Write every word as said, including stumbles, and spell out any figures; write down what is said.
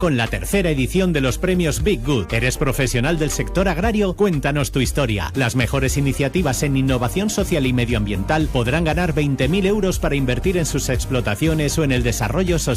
con la tercera edición de los premios Big Good. ¿Eres profesional del sector agrario? Cuéntanos tu historia. Las mejores iniciativas en innovación social y medioambiental podrán ganar veinte mil euros para invertir en sus explotaciones o en el desarrollo sostenible